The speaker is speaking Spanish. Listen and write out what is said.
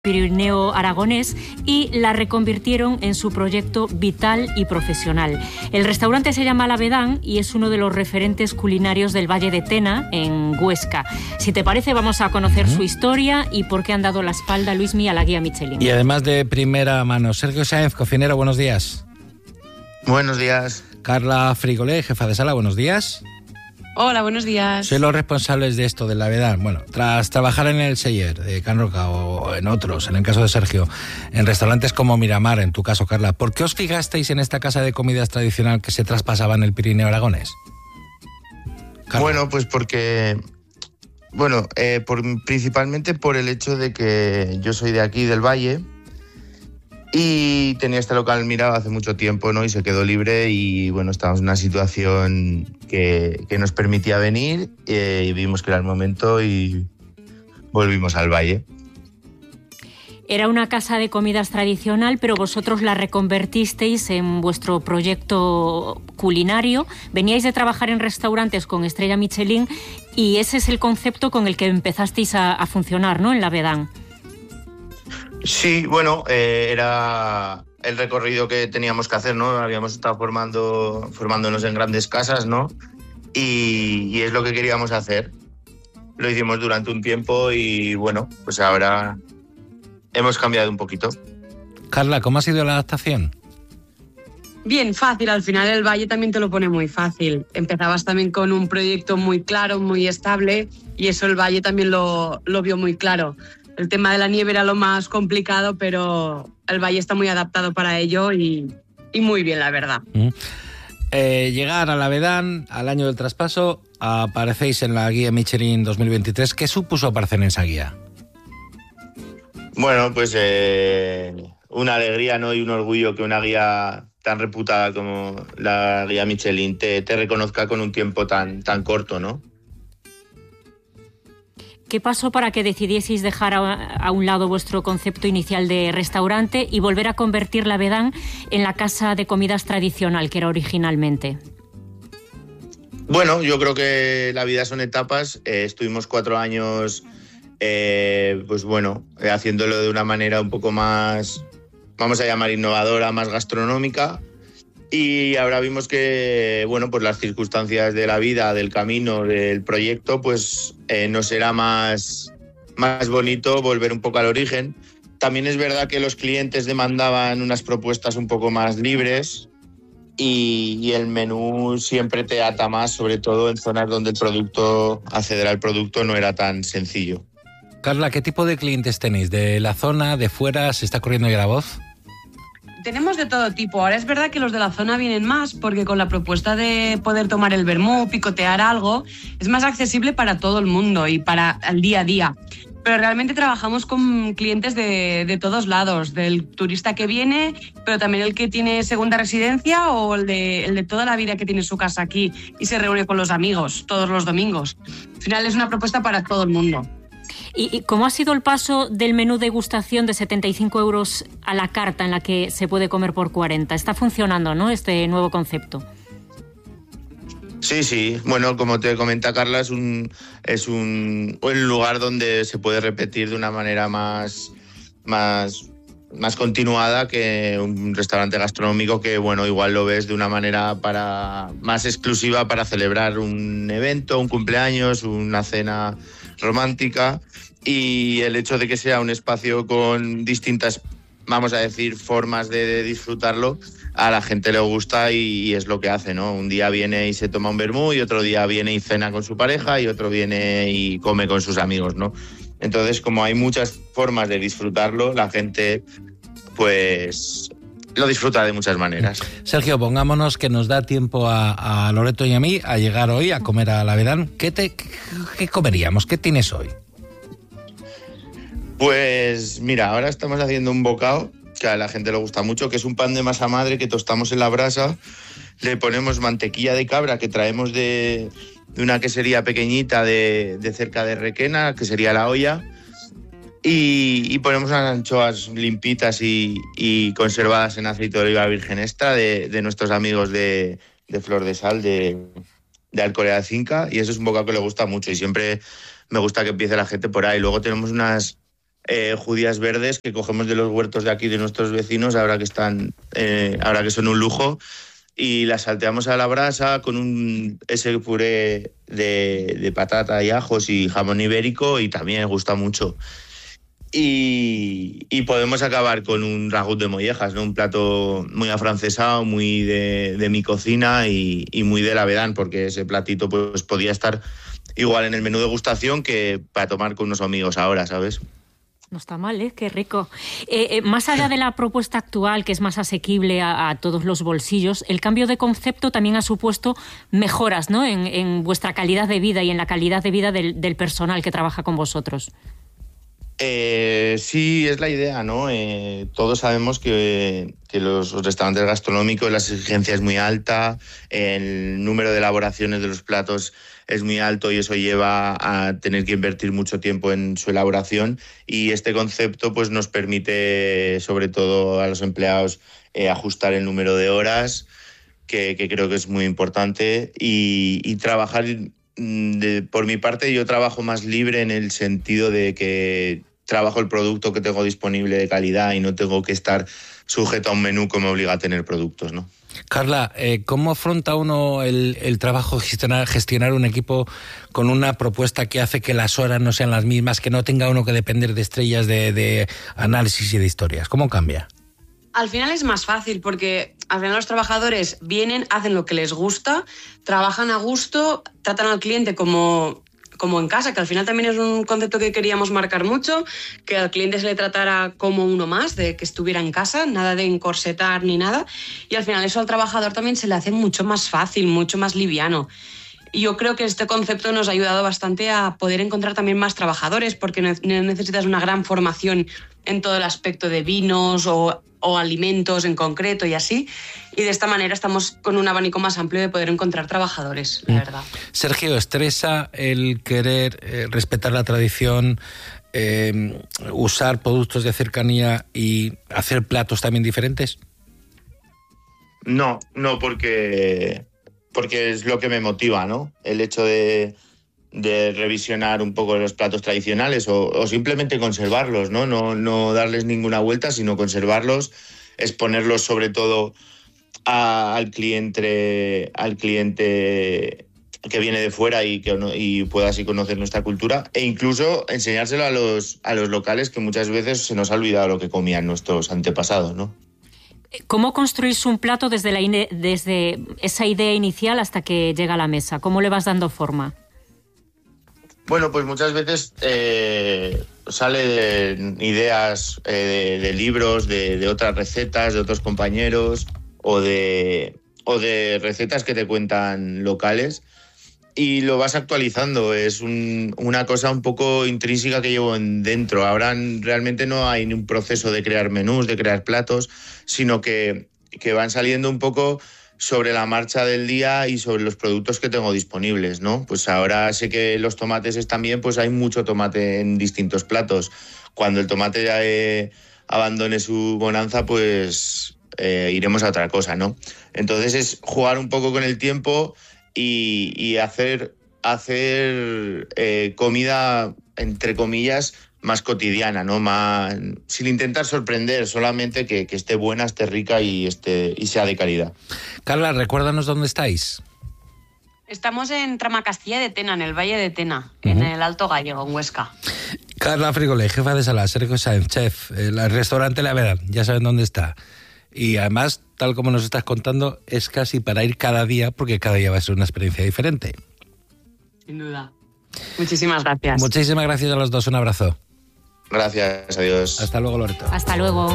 Pirineo aragonés y la reconvirtieron en su proyecto vital y profesional. El restaurante se llama La Vedán y es uno de los referentes culinarios del Valle de Tena, en Huesca. Si te parece, vamos a conocer su historia y por qué han dado la espalda, Luismi, a la guía Michelin. Y además de primera mano, Sergio Sáenz, cocinero, buenos días. Buenos días. Carla Frigolé, jefa de sala, buenos días. Hola, buenos días. Sois los responsables de esto, de La Vedán. Bueno, tras trabajar en el Seller de Can Roca o en otros, en el caso de Sergio, en restaurantes como Miramar, en tu caso, Carla, ¿por qué os fijasteis en esta casa de comidas tradicional que se traspasaba en el Pirineo aragonés? Carla. Bueno, pues porque... principalmente por el hecho de que yo soy de aquí, del Valle, y tenía este local mirado hace mucho tiempo, ¿no? Y se quedó libre y, bueno, estábamos en una situación que nos permitía venir y vimos que era el momento y volvimos al Valle. Era una casa de comidas tradicional, pero vosotros la reconvertisteis en vuestro proyecto culinario. Veníais de trabajar en restaurantes con estrella Michelin y ese es el concepto con el que empezasteis a funcionar, ¿no?, en La Vedán. Sí, bueno, era el recorrido que teníamos que hacer, ¿no? Habíamos estado formándonos en grandes casas, ¿no? Y es lo que queríamos hacer. Lo hicimos durante un tiempo y, bueno, pues ahora hemos cambiado un poquito. Carla, ¿cómo ha sido la adaptación? Bien, fácil. Al final el Valle también te lo pone muy fácil. Empezabas también con un proyecto muy claro, muy estable, y eso el Valle también lo vio muy claro. El tema de la nieve era lo más complicado, pero el Valle está muy adaptado para ello y muy bien, la verdad. Llegar a La Vedán, al año del traspaso, aparecéis en la guía Michelin 2023. ¿Qué supuso aparecer en esa guía? Bueno, pues una alegría, ¿no? Y un orgullo que una guía tan reputada como la guía Michelin te reconozca con un tiempo tan corto, ¿no? ¿Qué pasó para que decidieseis dejar a un lado vuestro concepto inicial de restaurante y volver a convertir La Vedán en la casa de comidas tradicional que era originalmente? Bueno, yo creo que la vida son etapas. Estuvimos 4 años, haciéndolo de una manera un poco más, vamos a llamar, innovadora, más gastronómica. Y ahora vimos que, bueno, pues las circunstancias de la vida, del camino, del proyecto, pues nos era más bonito volver un poco al origen. También es verdad que los clientes demandaban unas propuestas un poco más libres y el menú siempre te ata más, sobre todo en zonas donde acceder al producto no era tan sencillo. Carla, ¿qué tipo de clientes tenéis? ¿De la zona, de fuera? ¿Se está corriendo ya la voz? Tenemos de todo tipo. Ahora es verdad que los de la zona vienen más porque con la propuesta de poder tomar el vermú, picotear algo, es más accesible para todo el mundo y para el día a día. Pero realmente trabajamos con clientes de todos lados, del turista que viene, pero también el que tiene segunda residencia o el de toda la vida que tiene su casa aquí y se reúne con los amigos todos los domingos. Al final es una propuesta para todo el mundo. ¿Y cómo ha sido el paso del menú degustación de 75 euros a la carta en la que se puede comer por 40? Está funcionando, ¿no?, este nuevo concepto. Sí. Bueno, como te comenta Carla, es un lugar donde se puede repetir de una manera más continuada que un restaurante gastronómico que, bueno, igual lo ves de una manera más exclusiva para celebrar un evento, un cumpleaños, una cena romántica, y el hecho de que sea un espacio con distintas, vamos a decir, formas de disfrutarlo, a la gente le gusta y es lo que hace, ¿no? Un día viene y se toma un vermú y otro día viene y cena con su pareja y otro viene y come con sus amigos, ¿no? Entonces, como hay muchas formas de disfrutarlo, la gente pues lo disfruta de muchas maneras. Sergio, pongámonos que nos da tiempo a Loreto y a mí a llegar hoy a comer a La Vedán. ¿Qué comeríamos? ¿Qué tienes hoy? Pues mira, ahora estamos haciendo un bocado que a la gente le gusta mucho, que es un pan de masa madre que tostamos en la brasa, le ponemos mantequilla de cabra que traemos de una quesería pequeñita de cerca de Requena, que sería La Olla, y ponemos unas anchoas limpitas y conservadas en aceite de oliva virgen extra de nuestros amigos de Flor de Sal, de Alcorea de Cinca, y eso es un bocado que le gusta mucho y siempre me gusta que empiece la gente por ahí. Luego tenemos unas judías verdes que cogemos de los huertos de aquí de nuestros vecinos, ahora que son un lujo, y las salteamos a la brasa con ese puré de patata y ajos y jamón ibérico, y también gusta mucho. Y podemos acabar con un ragout de mollejas, ¿no? Un plato muy afrancesado, muy de mi cocina y muy de la Abedán, porque ese platito pues podía estar igual en el menú de degustación que para tomar con unos amigos ahora, ¿sabes? No está mal, ¿eh? Qué rico. Más allá de la propuesta actual, que es más asequible a todos los bolsillos, el cambio de concepto también ha supuesto mejoras, ¿no? en vuestra calidad de vida y en la calidad de vida del personal que trabaja con vosotros. Sí, es la idea, ¿no? Todos sabemos que los restaurantes gastronómicos, la exigencia es muy alta, el número de elaboraciones de los platos es muy alto y eso lleva a tener que invertir mucho tiempo en su elaboración, y este concepto pues nos permite, sobre todo a los empleados, ajustar el número de horas, que creo que es muy importante, y trabajar. Por mi parte, yo trabajo más libre en el sentido de que trabajo el producto que tengo disponible de calidad y no tengo que estar sujeto a un menú que me obliga a tener productos, ¿no? Carla, ¿cómo afronta uno el trabajo de gestionar un equipo con una propuesta que hace que las horas no sean las mismas, que no tenga uno que depender de estrellas de análisis y de historias? ¿Cómo cambia? Al final es más fácil porque al final los trabajadores vienen, hacen lo que les gusta, trabajan a gusto, tratan al cliente como en casa, que al final también es un concepto que queríamos marcar mucho, que al cliente se le tratara como uno más, de que estuviera en casa, nada de encorsetar ni nada, y al final eso al trabajador también se le hace mucho más fácil, mucho más liviano. Y yo creo que este concepto nos ha ayudado bastante a poder encontrar también más trabajadores, porque no necesitas una gran formación en todo el aspecto de vinos o alimentos en concreto y así. Y de esta manera estamos con un abanico más amplio de poder encontrar trabajadores, la verdad. Sergio, ¿estresa el querer respetar la tradición, usar productos de cercanía y hacer platos también diferentes? No, porque es lo que me motiva, ¿no? El hecho de revisionar un poco los platos tradicionales o simplemente conservarlos, ¿no? No darles ninguna vuelta, sino conservarlos, exponerlos sobre todo al cliente que viene de fuera y pueda así conocer nuestra cultura, e incluso enseñárselo a los locales, que muchas veces se nos ha olvidado lo que comían nuestros antepasados, ¿no? ¿Cómo construís un plato desde esa idea inicial hasta que llega a la mesa? ¿Cómo le vas dando forma? Bueno, pues muchas veces sale de ideas de libros, de otras recetas, de otros compañeros o de recetas que te cuentan locales, y lo vas actualizando. Es una cosa un poco intrínseca que llevo dentro. Ahora realmente no hay un proceso de crear menús, de crear platos, sino que van saliendo un poco sobre la marcha del día y sobre los productos que tengo disponibles, ¿no? Pues ahora sé que los tomates están bien, pues hay mucho tomate en distintos platos. Cuando el tomate ya abandone su bonanza, pues iremos a otra cosa, ¿no? Entonces es jugar un poco con el tiempo y hacer comida, entre comillas, más cotidiana, ¿no? Más, sin intentar sorprender, solamente que esté buena, esté rica y sea de calidad. Carla, recuérdanos dónde estáis. Estamos en Tramacastilla de Tena, en el Valle de Tena, en el Alto Gallego, en Huesca. Carla Frigolé, jefa de sala, Sergio Sáenz, chef, el restaurante La Abedán, ya saben dónde está. Y además, tal como nos estás contando, es casi para ir cada día, porque cada día va a ser una experiencia diferente. Sin duda. Muchísimas gracias. Muchísimas gracias a los dos, un abrazo. Gracias, adiós. Hasta luego, Loreto. Hasta luego.